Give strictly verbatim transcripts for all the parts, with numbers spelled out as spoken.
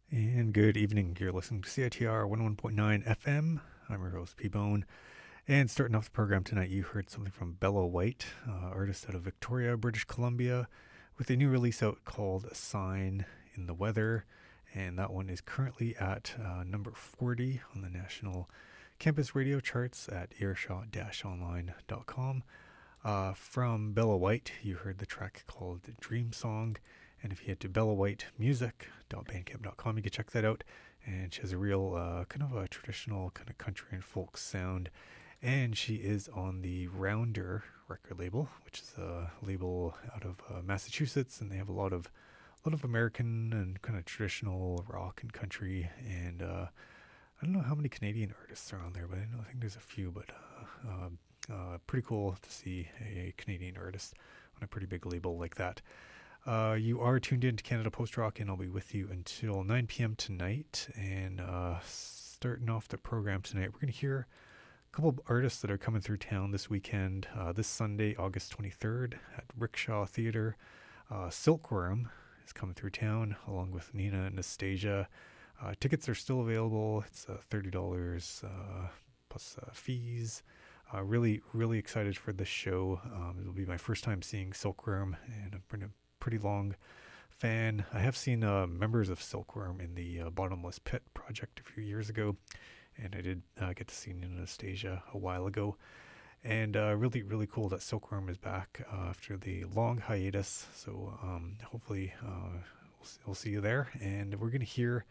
And good evening. You're listening to C I T R one oh one point nine F M. I'm your host, P Bone. And starting off the program tonight, you heard something from Bella White, uh, artist out of Victoria, British Columbia, with a new release out called Sign in the Weather. And that one is currently at uh, number forty on the national campus radio charts at earshot online dot com. Uh, from Bella White, you heard the track called Dream Song. And if you head to bella white music dot bandcamp dot com, you can check that out. And she has a real uh, kind of a traditional kind of country and folk sound. And she is on the Rounder record label, which is a label out of uh, Massachusetts, and they have a lot of a lot of American and kind of traditional rock and country. And uh, I don't know how many Canadian artists are on there, but I know I think there's a few. But uh, uh, uh, pretty cool to see a Canadian artist on a pretty big label like that. Uh, you are tuned in to Canada Post Rock, and I'll be with you until nine p.m. tonight. And uh, starting off the program tonight, we're going to hear a couple of artists that are coming through town this weekend. Uh, this Sunday, August twenty-third, at Rickshaw Theatre, uh, Silkworm is coming through town, along with Nina Anastasia. Uh, tickets are still available. It's uh, thirty dollars uh, plus uh, fees. Uh, really, really excited for this show. Um, it'll be my first time seeing Silkworm, and I've been a pretty long fan. I have seen uh, members of Silkworm in the uh, Bottomless Pit project a few years ago, and I did uh, get to see Nina Anastasia a while ago. And uh, really, really cool that Silkworm is back uh, after the long hiatus. So um, hopefully uh, we'll, see, we'll see you there. And we're going to hear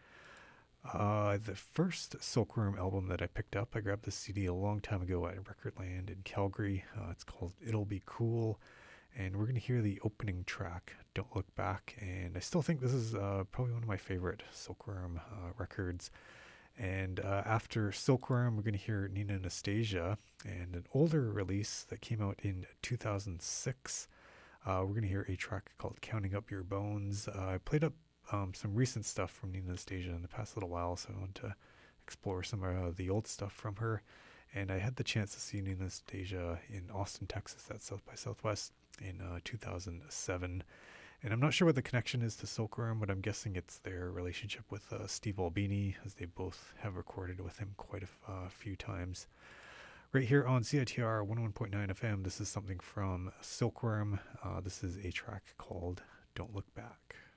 uh, the first Silkworm album that I picked up. I grabbed the C D a long time ago at Recordland in Calgary. Uh, it's called It'll Be Cool. And we're going to hear the opening track, Don't Look Back. And I still think this is uh, probably one of my favorite Silkworm uh, records. And uh, after Silkworm, we're going to hear Nina Anastasia and an older release that came out in two thousand six. Uh, we're going to hear a track called Counting Up Your Bones. Uh, I played up um, some recent stuff from Nina Anastasia in the past little while, so I want to explore some of uh, the old stuff from her. And I had the chance to see Nina Anastasia in Austin, Texas at South by Southwest in uh, two thousand seven. And I'm not sure what the connection is to Silkworm, but I'm guessing it's their relationship with uh, Steve Albini, as they both have recorded with him quite a f- uh, few times. Right here on C I T R one oh one point nine F M, this is something from Silkworm. Uh, this is a track called Don't Look Back.